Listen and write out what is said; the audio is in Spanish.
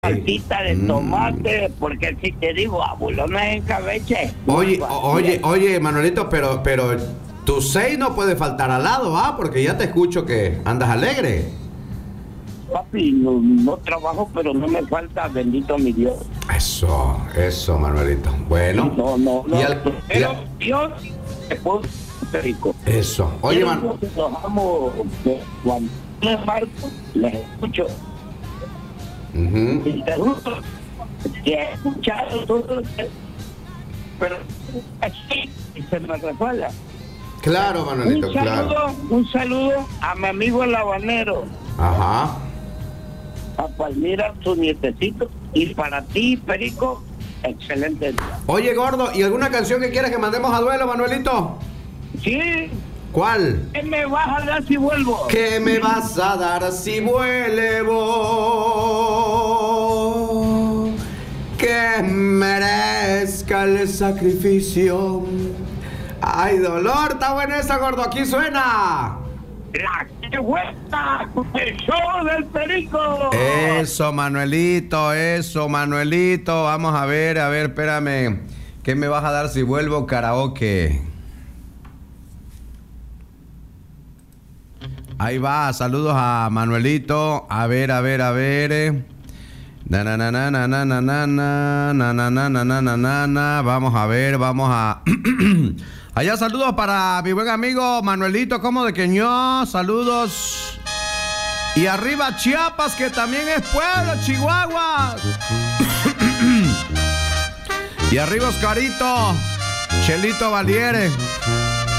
salsita de tomate, porque si te digo abuelones en cabeche. Oye, Manuelito, pero tu 6 no puede faltar al lado, ¿ah? Porque ya te escucho que andas alegre. Papi, no trabajo, pero no me falta, bendito mi Dios. Eso, Manuelito. Bueno. No. Pero Dios te puso rico. Eso. Oye, Manuel. Cuando les marco, les escucho. Y te juro que he escuchado todo, pero así se me resbala. Claro, Manuelito, claro. Un saludo a mi amigo el habanero. Ajá. A Palmira, su nietecito. Y para ti, Perico, excelente día. Oye, gordo, ¿y alguna canción que quieras que mandemos a duelo, Manuelito? Sí. ¿Cuál? ¿Qué me vas a dar si vuelvo? ¿Qué me vas a dar si vuelvo? Que merezca el sacrificio. Ay, dolor, está buena esa, gordo. Aquí suena La que vuelta, el show del Perico. Eso, Manuelito. Vamos a ver, espérame. ¿Qué me vas a dar si vuelvo? Karaoke. Ahí va, saludos a Manuelito. A ver. Vamos a ver, allá saludos para mi buen amigo Manuelito, como de Queñó, saludos. Y arriba Chiapas, que también es pueblo, Chihuahua. Y arriba Oscarito, Chelito Valiere.